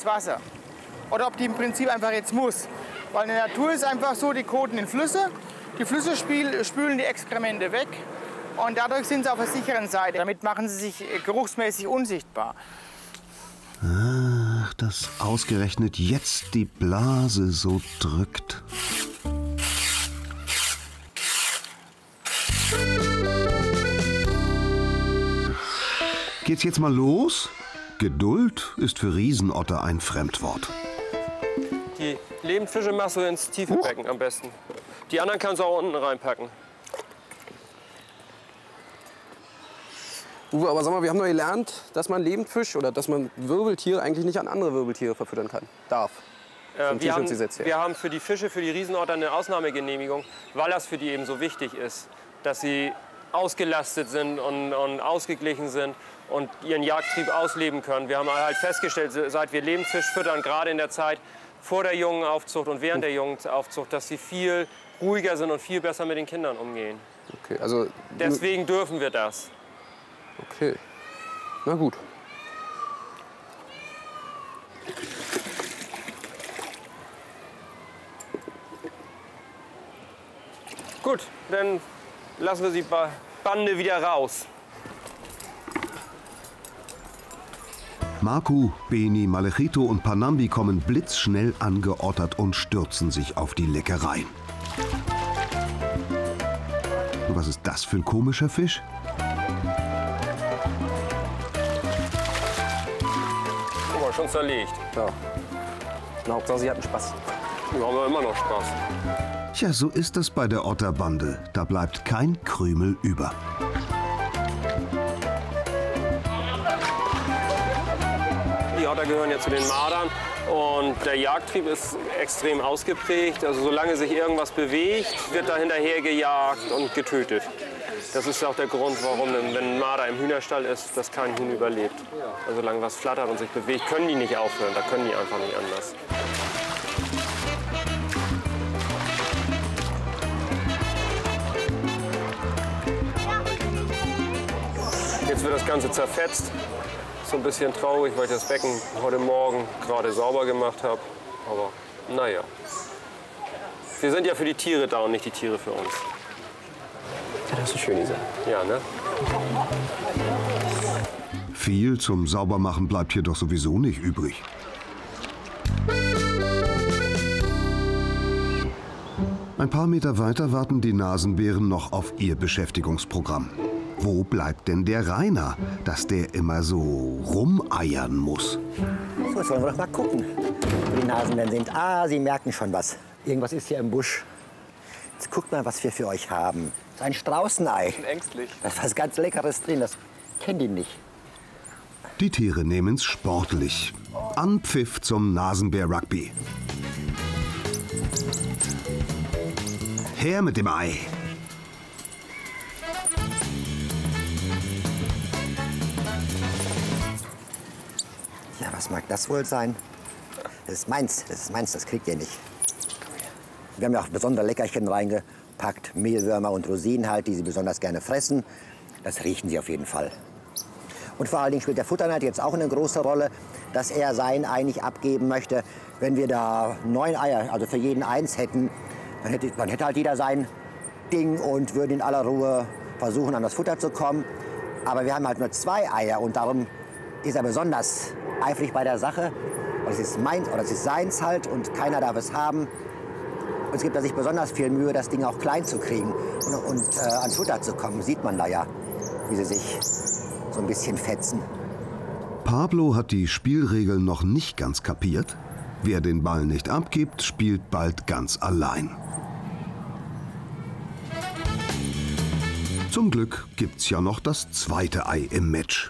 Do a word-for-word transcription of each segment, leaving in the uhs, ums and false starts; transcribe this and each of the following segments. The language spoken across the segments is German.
Wasser. Oder ob die im Prinzip einfach jetzt muss. Weil in der Natur ist einfach so, die koten in Flüsse. Die Flüsse spülen die Exkremente weg. Und dadurch sind sie auf der sicheren Seite. Damit machen sie sich geruchsmäßig unsichtbar. Ach, dass ausgerechnet jetzt die Blase so drückt. Geht's jetzt mal los? Geduld ist für Riesenotter ein Fremdwort. Die Lebendfische machst du ins tiefe Huch. Becken am besten. Die anderen kannst du auch unten reinpacken. Uwe, aber sag mal, wir haben doch gelernt, dass man Lebendfisch oder dass man Wirbeltiere eigentlich nicht an andere Wirbeltiere verfüttern kann. Darf. Äh, wir, haben, wir haben für die Fische, für die Riesenotter eine Ausnahmegenehmigung, weil das für die eben so wichtig ist, dass sie ausgelastet sind und, und ausgeglichen sind und ihren Jagdtrieb ausleben können. Wir haben halt festgestellt, seit wir Lebendfisch füttern, gerade in der Zeit vor der Jungenaufzucht und während der Jungenaufzucht, dass sie viel ruhiger sind und viel besser mit den Kindern umgehen. Okay, also deswegen dürfen wir das. Okay, na gut. Gut, dann lassen wir die Bande wieder raus. Marku, Beni, Malechito und Panambi kommen blitzschnell angeottert und stürzen sich auf die Leckereien. Und was ist das für ein komischer Fisch? Guck mal, schon zerlegt. Ja. Na, Hauptsache, Sie hatten Spaß. Wir haben immer noch Spaß. Tja, so ist es bei der Otterbande. Da bleibt kein Krümel über. Die Otter gehören ja zu den Mardern und der Jagdtrieb ist extrem ausgeprägt. Also solange sich irgendwas bewegt, wird da hinterher gejagt und getötet. Das ist auch der Grund, warum, wenn ein Marder im Hühnerstall ist, dass kein Huhn überlebt. Also solange was flattert und sich bewegt, können die nicht aufhören. Da können die einfach nicht anders. Jetzt wird das Ganze zerfetzt. So ein bisschen traurig, weil ich das Becken heute Morgen gerade sauber gemacht habe. Aber naja. Wir sind ja für die Tiere da und nicht die Tiere für uns. Das hast du schön gesagt. Ja, ne? Viel zum Saubermachen bleibt hier doch sowieso nicht übrig. Ein paar Meter weiter warten die Nasenbären noch auf ihr Beschäftigungsprogramm. Wo bleibt denn der Rainer, dass der immer so rumeiern muss? So, jetzt wollen wir doch mal gucken, wo die Nasenbären sind. Ah, sie merken schon was. Irgendwas ist hier im Busch. Jetzt guckt mal, was wir für euch haben. Das ist ein Straußenei. Ich bin ängstlich. Da ist was ganz Leckeres drin, das kennt ihr nicht. Die Tiere nehmen's sportlich. Anpfiff zum Nasenbär-Rugby. Her mit dem Ei. Ja, was mag das wohl sein? Das ist meins, das ist meins, das kriegt ihr nicht. Wir haben ja auch besondere Leckerchen reingepackt, Mehlwürmer und Rosinen halt, die sie besonders gerne fressen. Das riechen sie auf jeden Fall. Und vor allen Dingen spielt der Futterneit jetzt auch eine große Rolle, dass er sein Ei nicht abgeben möchte. Wenn wir da neun Eier, also für jeden eins hätten, dann hätte, dann hätte halt jeder sein Ding und würde in aller Ruhe versuchen, an das Futter zu kommen. Aber wir haben halt nur zwei Eier und darum ist er besonders eifrig bei der Sache. Und es ist meins oder es ist seins halt und keiner darf es haben. Und es gibt da sich besonders viel Mühe, das Ding auch klein zu kriegen und, und äh, ans Futter zu kommen. Sieht man da ja, wie sie sich so ein bisschen fetzen. Pablo hat die Spielregeln noch nicht ganz kapiert. Wer den Ball nicht abgibt, spielt bald ganz allein. Zum Glück gibt's ja noch das zweite Ei im Match.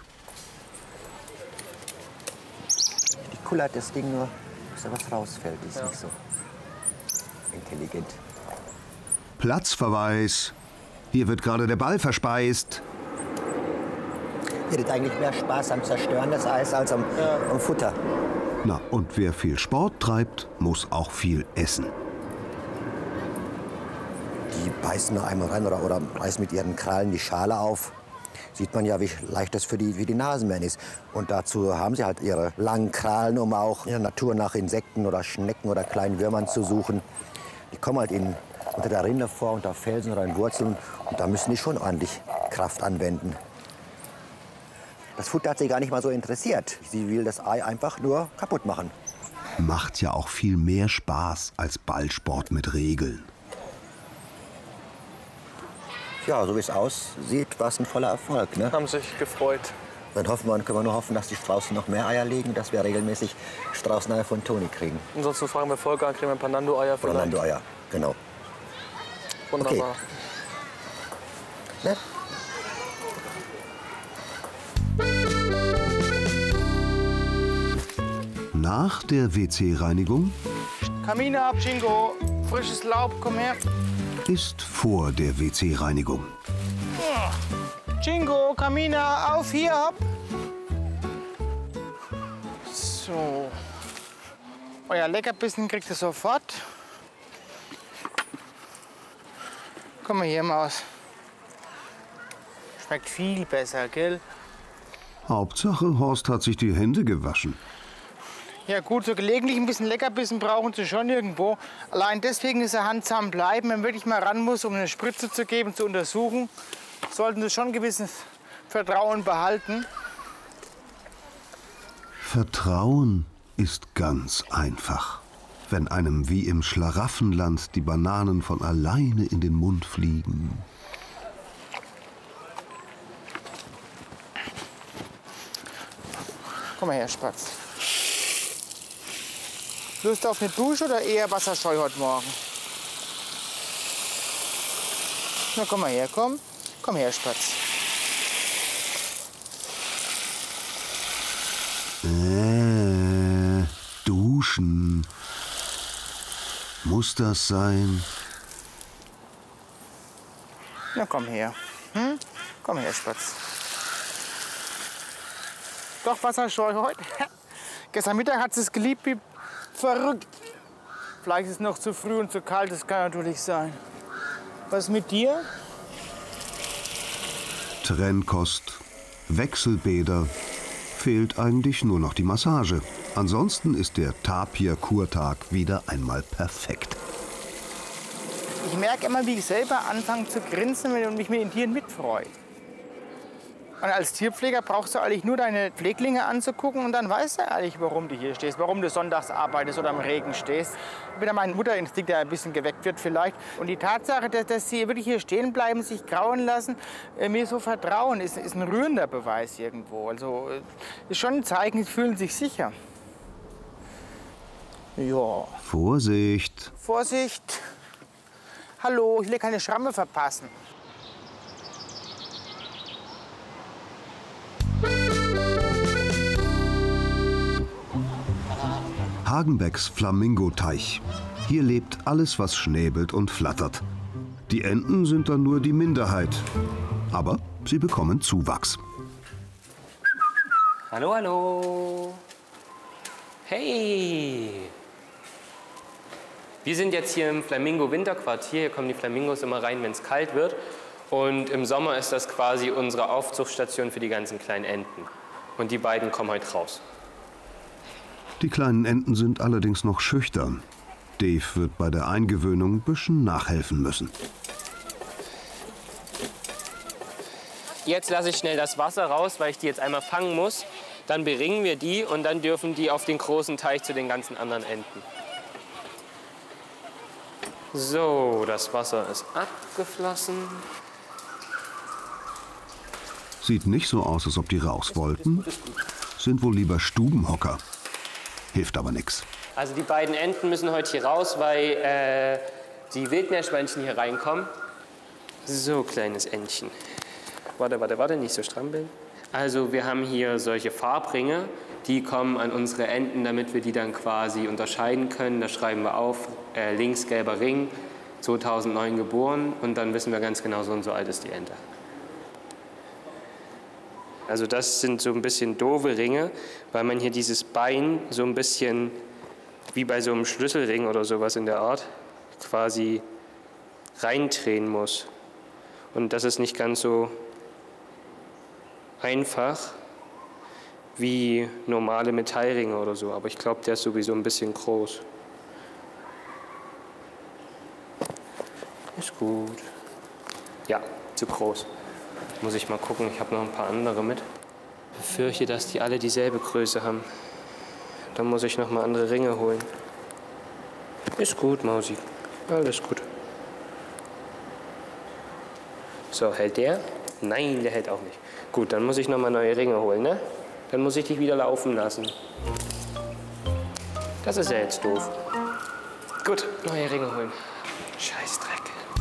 Die kullert das Ding nur, dass da was rausfällt. Die ist ja nicht so intelligent. Platzverweis. Hier wird gerade der Ball verspeist. Ihr hättet eigentlich mehr Spaß am Zerstören des Eis als am, ja. am Futter. Na, und wer viel Sport treibt, muss auch viel essen. Die beißen nur einmal rein oder, oder reißen mit ihren Krallen die Schale auf. Sieht man ja, wie leicht das für die, für die Nasenbären ist. Und dazu haben sie halt ihre langen Krallen, um auch in der Natur nach Insekten oder Schnecken oder kleinen Würmern zu suchen. Die kommen halt in, unter der Rinde vor, unter Felsen oder in Wurzeln. Und da müssen die schon ordentlich Kraft anwenden. Das Futter hat sie gar nicht mal so interessiert. Sie will das Ei einfach nur kaputt machen. Macht ja auch viel mehr Spaß als Ballsport mit Regeln. Ja, so wie es aussieht, war es ein voller Erfolg. Ne? Haben sich gefreut. Dann hoffen wir, können wir nur hoffen, dass die Straußen noch mehr Eier legen, dass wir regelmäßig Straußeneier von Toni kriegen. Ansonsten fragen wir Volker, kriegen wir ein paar Nando-Eier vielleicht. Nando-Eier, genau. Wunderbar. Okay. Ne? Nach der W C-Reinigung Kamine ab, Jingo. Frisches Laub, komm her. ist vor der W C-Reinigung. Jingo, Kamina, auf hier, hopp. So. Euer Leckerbissen kriegt ihr sofort. Komm mal hier, Maus. Schmeckt viel besser, gell? Hauptsache, Horst hat sich die Hände gewaschen. Ja gut, so gelegentlich ein bisschen Leckerbissen brauchen sie schon irgendwo. Allein deswegen ist er handsam bleiben. Wenn man wirklich mal ran muss, um eine Spritze zu geben, zu untersuchen, sollten sie schon ein gewisses Vertrauen behalten. Vertrauen ist ganz einfach. Wenn einem wie im Schlaraffenland die Bananen von alleine in den Mund fliegen. Komm mal her, Spatz. Lust auf eine Dusche oder eher Wasserscheu heute Morgen? Na, komm mal her, komm. Komm her, Spatz. Äh, duschen. Muss das sein? Na, komm her. Hm? Komm her, Spatz. Doch Wasserscheu heute. Gestern Mittag hat es geliebt wie verrückt. Vielleicht ist es noch zu früh und zu kalt, das kann natürlich sein. Was ist mit dir? Trennkost, Wechselbäder. Fehlt eigentlich nur noch die Massage. Ansonsten ist der Tapir-Kurtag wieder einmal perfekt. Ich merke immer, wie ich selber anfange zu grinsen und mich mit den Tieren mitfreue. Und als Tierpfleger brauchst du eigentlich nur deine Pfleglinge anzugucken und dann weißt du eigentlich, warum du hier stehst, warum du sonntags arbeitest oder im Regen stehst. Wieder mein Mutterinstinkt, der ein bisschen geweckt wird vielleicht. Und die Tatsache, dass, dass sie wirklich hier stehen bleiben, sich grauen lassen, äh, mir so vertrauen, ist, ist ein rührender Beweis irgendwo. Also äh, ist schon ein Zeichen, sie fühlen sich sicher. Ja. Vorsicht! Vorsicht! Hallo, ich will keine Schramme verpassen. Hagenbecks Flamingoteich. Hier lebt alles, was schnäbelt und flattert. Die Enten sind dann nur die Minderheit. Aber sie bekommen Zuwachs. Hallo, hallo. Hey. Wir sind jetzt hier im Flamingo-Winterquartier. Hier kommen die Flamingos immer rein, wenn es kalt wird. Und im Sommer ist das quasi unsere Aufzuchtstation für die ganzen kleinen Enten. Und die beiden kommen heute raus. Die kleinen Enten sind allerdings noch schüchtern. Dave wird bei der Eingewöhnung ein bisschen nachhelfen müssen. Jetzt lasse ich schnell das Wasser raus, weil ich die jetzt einmal fangen muss. Dann beringen wir die und dann dürfen die auf den großen Teich zu den ganzen anderen Enten. So, das Wasser ist abgeflossen. Sieht nicht so aus, als ob die raus wollten. Sind wohl lieber Stubenhocker. Hilft aber nichts. Also die beiden Enten müssen heute hier raus, weil äh, die Wildmeerschweinchen hier reinkommen. So, kleines Entchen. Warte, warte, warte, nicht so strampeln. Also wir haben hier solche Farbringe, die kommen an unsere Enten, damit wir die dann quasi unterscheiden können. Da schreiben wir auf, äh, links gelber Ring, zweitausendneun geboren und dann wissen wir ganz genau, so und so alt ist die Ente. Also das sind so ein bisschen doofe Ringe, weil man hier dieses Bein so ein bisschen wie bei so einem Schlüsselring oder sowas in der Art quasi reindrehen muss. Und das ist nicht ganz so einfach wie normale Metallringe oder so. Aber ich glaube, der ist sowieso ein bisschen groß. Ist gut. Ja, zu groß. Muss ich mal gucken, ich habe noch ein paar andere mit. Ich befürchte, dass die alle dieselbe Größe haben. Dann muss ich noch mal andere Ringe holen. Ist gut, Mausi. Alles gut. So, hält der? Nein, der hält auch nicht. Gut, dann muss ich noch mal neue Ringe holen, ne? Dann muss ich dich wieder laufen lassen. Das ist ja jetzt doof. Gut, neue Ringe holen. Scheißdreck.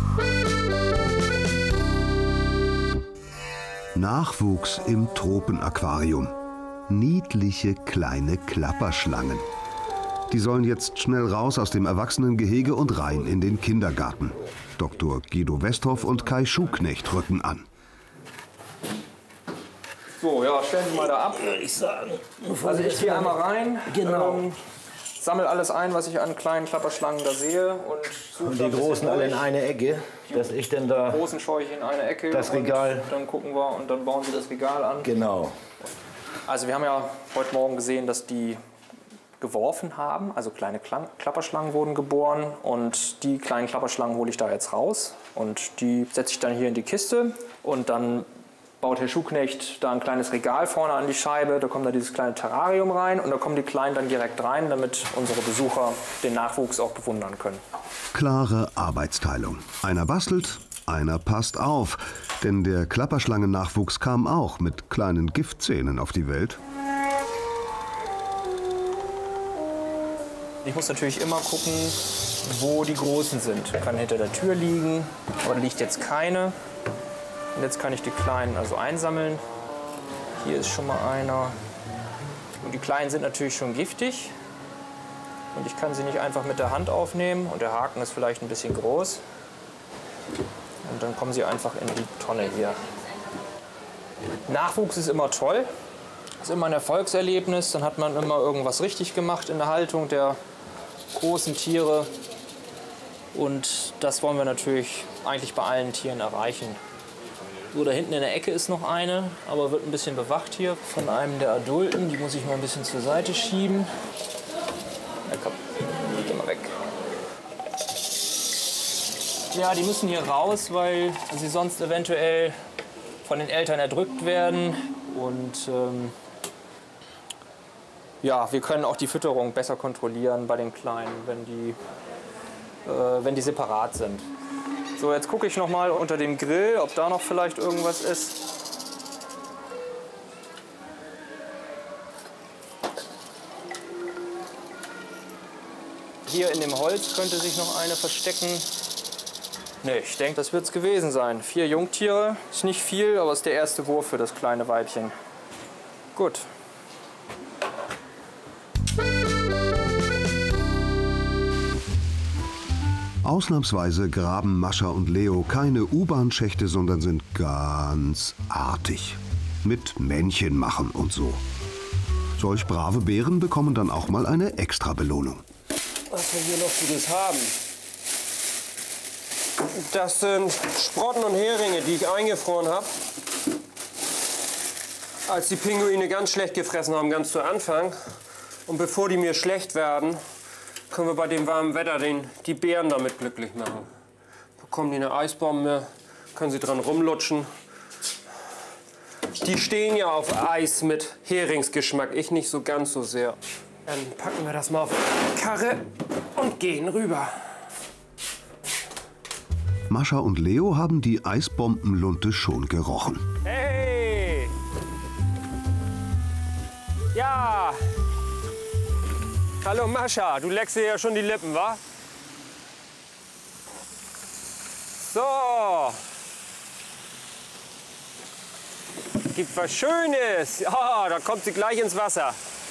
Nachwuchs im Tropenaquarium. Niedliche kleine Klapperschlangen. Die sollen jetzt schnell raus aus dem Erwachsenengehege und rein in den Kindergarten. Doktor Guido Westhoff und Kai Schuknecht rücken an. So, ja, stellen Sie mal da ab. Würde ich sagen. Also ich gehe einmal rein, Genau. ähm, sammle alles ein, was ich an kleinen Klapperschlangen da sehe und suche Und da die ein großen bisschen alle in durch. eine Ecke, dass ich denn da... Die großen scheue ich in eine Ecke. Das Regal. Und dann gucken wir und dann bauen Sie das Regal an. Genau. Also wir haben ja heute Morgen gesehen, dass die geworfen haben. Also kleine Klang Klapperschlangen wurden geboren. Und die kleinen Klapperschlangen hole ich da jetzt raus. Und die setze ich dann hier in die Kiste. Und dann baut Herr Schuknecht da ein kleines Regal vorne an die Scheibe. Da kommt da dieses kleine Terrarium rein. Und da kommen die Kleinen dann direkt rein, damit unsere Besucher den Nachwuchs auch bewundern können. Klare Arbeitsteilung. Einer bastelt, einer passt auf. Denn der Klapperschlangennachwuchs kam auch mit kleinen Giftzähnen auf die Welt. Ich muss natürlich immer gucken, wo die Großen sind. Kann hinter der Tür liegen, aber da liegt jetzt keine. Und jetzt kann ich die Kleinen also einsammeln. Hier ist schon mal einer. Und die Kleinen sind natürlich schon giftig. Und ich kann sie nicht einfach mit der Hand aufnehmen. Und der Haken ist vielleicht ein bisschen groß. Und dann kommen sie einfach in die Tonne hier. Nachwuchs ist immer toll. Das ist immer ein Erfolgserlebnis. Dann hat man immer irgendwas richtig gemacht in der Haltung der großen Tiere. Und das wollen wir natürlich eigentlich bei allen Tieren erreichen. So, da hinten in der Ecke ist noch eine, aber wird ein bisschen bewacht hier von einem der Adulten. Die muss ich mal ein bisschen zur Seite schieben. Ja, komm, geh mal weg. Ja, die müssen hier raus, weil sie sonst eventuell von den Eltern erdrückt werden. Und ähm, ja, wir können auch die Fütterung besser kontrollieren bei den Kleinen, wenn die, äh, wenn die separat sind. So, jetzt gucke ich noch mal unter dem Grill, ob da noch vielleicht irgendwas ist. Hier in dem Holz könnte sich noch eine verstecken. Ne, ich denke, das wird es gewesen sein. Vier Jungtiere, ist nicht viel, aber ist der erste Wurf für das kleine Weibchen. Gut. Ausnahmsweise graben Mascha und Leo keine U-Bahn-Schächte, sondern sind ganz artig. Mit Männchen machen und so. Solch brave Bären bekommen dann auch mal eine Extra-Belohnung. Was wir hier noch Gutes haben. Das sind Sprotten und Heringe, die ich eingefroren habe. Als die Pinguine ganz schlecht gefressen haben, ganz zu Anfang. Und bevor die mir schlecht werden, können wir bei dem warmen Wetter den, die Bären damit glücklich machen. Bekommen die eine Eisbombe, können sie dran rumlutschen. Die stehen ja auf Eis mit Heringsgeschmack, ich nicht so ganz so sehr. Dann packen wir das mal auf die Karre und gehen rüber. Mascha und Leo haben die Eisbombenlunte schon gerochen. Hey! Ja! Hallo Mascha, du leckst dir ja schon die Lippen, wa? So! Gibt was Schönes! Ja, da kommt sie gleich ins Wasser.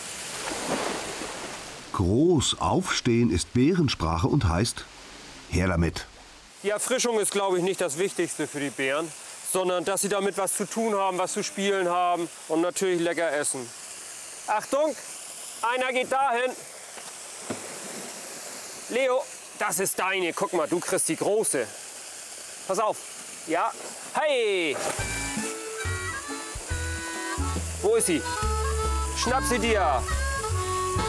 Groß aufstehen ist Bärensprache und heißt, her damit. Die Erfrischung ist, glaube ich, nicht das Wichtigste für die Bären, sondern dass sie damit was zu tun haben, was zu spielen haben und natürlich lecker essen. Achtung, einer geht dahin. Leo, das ist deine. Guck mal, du kriegst die große. Pass auf. Ja. Hey! Wo ist sie? Schnapp sie dir!